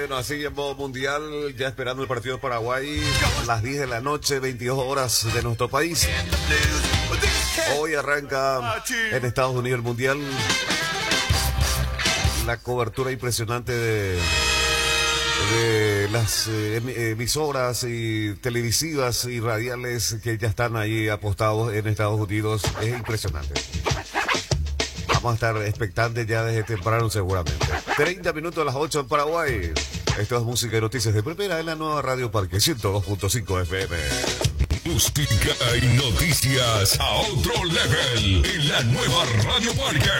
Bueno, así en modo mundial, ya esperando el partido de Paraguay a las 10 de la noche, 22 horas de nuestro país. Hoy arranca en Estados Unidos el mundial. La cobertura impresionante de las emisoras y televisivas y radiales que ya están ahí apostados en Estados Unidos. Es impresionante. Vamos a estar expectantes ya desde temprano seguramente. 30 minutos a las 8 en Paraguay. Esto es música y noticias de primera en la nueva Radio Parque 102.5 FM. Música y noticias a otro level en la nueva Radio Parque.